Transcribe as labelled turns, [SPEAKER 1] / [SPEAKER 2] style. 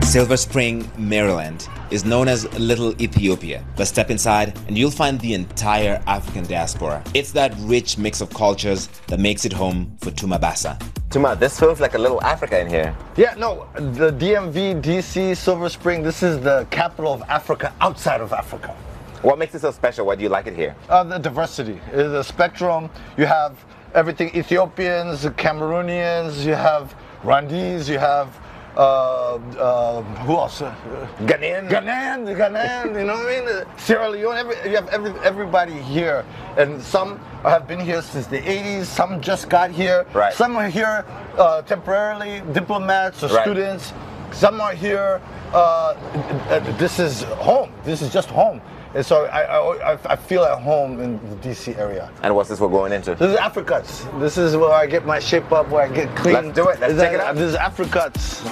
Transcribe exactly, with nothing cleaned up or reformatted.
[SPEAKER 1] Silver Spring, Maryland is known as Little Ethiopia, but step inside and you'll find the entire African diaspora. It's that rich mix of cultures that makes it home for Tuma Basa.
[SPEAKER 2] Tuma, this feels like a little Africa in here.
[SPEAKER 3] Yeah, no, the D M V, D C, Silver Spring, this is the capital of Africa outside of Africa.
[SPEAKER 2] What makes it so special? Why do you like it here?
[SPEAKER 3] Uh, the diversity, uh, the spectrum. You have everything, Ethiopians, Cameroonians, you have Rwandese, you have Uh, uh, who else? Uh,
[SPEAKER 2] Ghanaian.
[SPEAKER 3] Ghanaian, Ghanaian, you know what I mean? Sierra Leone, every, you have every, everybody here. And some have been here since the eighties, some just got here.
[SPEAKER 2] Right.
[SPEAKER 3] Some are here uh, temporarily, diplomats or
[SPEAKER 2] right.
[SPEAKER 3] students. Some are here, uh, this is home, this is just home. And so I, I, I feel at home in the D C area.
[SPEAKER 2] And what's this we're going into?
[SPEAKER 3] This is Africuts. This is where I get my shape up, where I get clean.
[SPEAKER 2] Let's do it. Let's check it out.
[SPEAKER 3] This is Africuts.